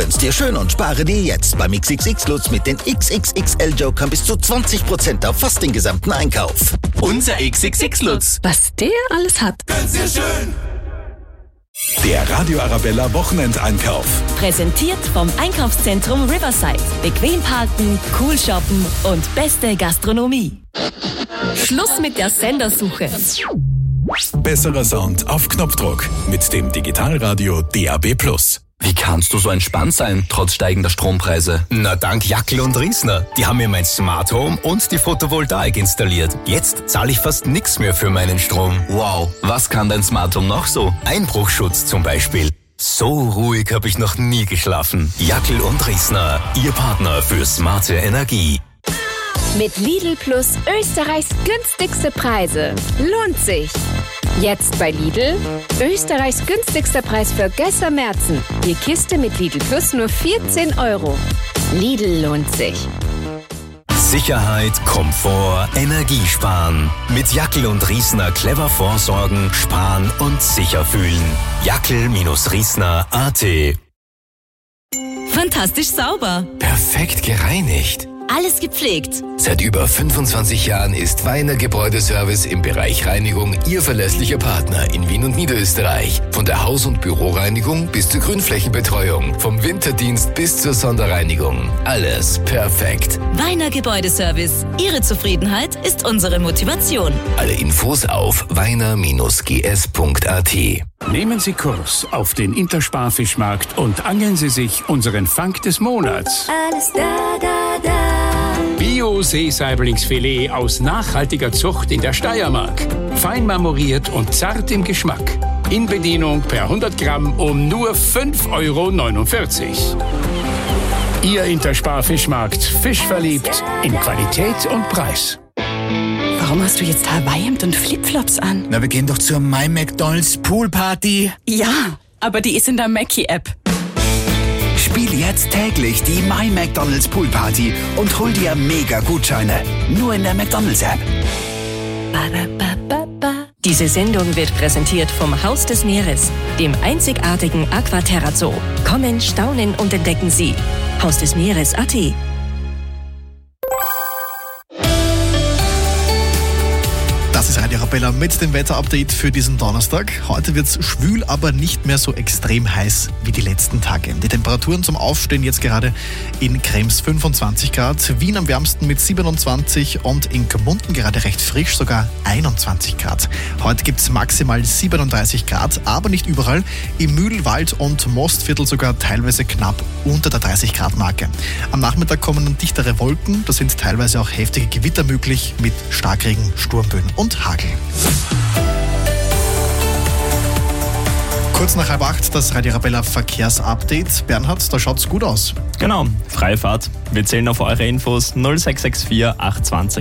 Gönn's dir schön und spare dir jetzt beim XXX Lutz mit den XXXL-Jokern bis zu 20% auf fast den gesamten Einkauf. Unser XXX Lutz. Was der alles hat. Gönn's dir schön. Der Radio Arabella Wochenendeinkauf. Präsentiert vom Einkaufszentrum Riverside. Bequem parken, cool shoppen und beste Gastronomie. Schluss mit der Sendersuche. Besserer Sound auf Knopfdruck mit dem Digitalradio DAB+. Wie kannst du so entspannt sein, trotz steigender Strompreise? Na, dank Jackel und Riesner. Die haben mir mein Smart Home und die Photovoltaik installiert. Jetzt zahle ich fast nichts mehr für meinen Strom. Wow, was kann dein Smart Home noch so? Einbruchschutz zum Beispiel. So ruhig habe ich noch nie geschlafen. Jackel und Riesner, Ihr Partner für smarte Energie. Mit Lidl Plus Österreichs günstigste Preise. Lohnt sich. Jetzt bei Lidl. Österreichs günstigster Preis für Gösser Märzen. Die Kiste mit Lidl Plus nur 14 €. Lidl lohnt sich. Sicherheit, Komfort, Energiesparen. Mit Jackel und Riesner clever vorsorgen, sparen und sicher fühlen. Jackel-Riesner.at. Fantastisch sauber. Perfekt gereinigt. Alles gepflegt. Seit über 25 Jahren ist Weiner Gebäudeservice im Bereich Reinigung Ihr verlässlicher Partner in Wien und Niederösterreich. Von der Haus- und Büroreinigung bis zur Grünflächenbetreuung, vom Winterdienst bis zur Sonderreinigung. Alles perfekt. Weiner Gebäudeservice. Ihre Zufriedenheit ist unsere Motivation. Alle Infos auf weiner-gs.at. Nehmen Sie Kurs auf den Intersparfischmarkt und angeln Sie sich unseren Fang des Monats. Alles da, da, da. Bio-Seesaiblingsfilet aus nachhaltiger Zucht in der Steiermark. Fein marmoriert und zart im Geschmack. In Bedienung per 100 Gramm um nur 5,49 €. Ihr Intersparfischmarkt. Fischverliebt in Qualität und Preis. Warum hast du jetzt Hawaii-Hemd und Flipflops an? Na, wir gehen doch zur My McDonald's Poolparty. Ja, aber die ist in der Mackie-App. Spiel jetzt täglich die My McDonald's Poolparty und hol dir Mega-Gutscheine. Nur in der McDonald's-App. Diese Sendung wird präsentiert vom Haus des Meeres, dem einzigartigen Aquaterra Zoo. Kommen, staunen und entdecken Sie. Haus des Meeres.at. Das ist Radio Arabella mit dem Wetterupdate für diesen Donnerstag. Heute wird's schwül, aber nicht mehr so extrem heiß wie die letzten Tage. Die Temperaturen zum Aufstehen jetzt gerade in Krems 25 Grad, Wien am wärmsten mit 27 und in Gmunden gerade recht frisch, sogar 21 Grad. Heute gibt's maximal 37 Grad, aber nicht überall. Im Mühlwald und Mostviertel sogar teilweise knapp unter der 30 Grad Marke. Am Nachmittag kommen dann dichtere Wolken, da sind teilweise auch heftige Gewitter möglich mit Starkregen, Sturmböen und Hagel. Kurz nach 7:30 das Radio Arabella Verkehrsupdate. Bernhard, da schaut's gut aus. Genau, freie Fahrt. Wir zählen auf eure Infos 0664 820